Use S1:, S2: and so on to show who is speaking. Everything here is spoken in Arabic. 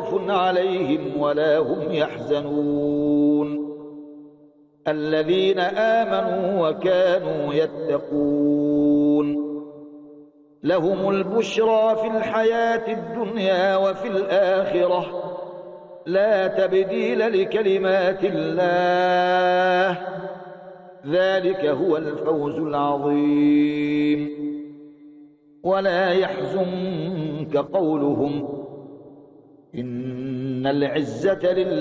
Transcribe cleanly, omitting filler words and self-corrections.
S1: خوف عليهم ولا هم يحزنون الذين آمنوا وكانوا يتقون لهم البشرى في الحياة الدنيا وفي الآخرة لا تبديل لكلمات الله ذلك هو الفوز العظيم ولا يحزنك قولهم إن العزة لله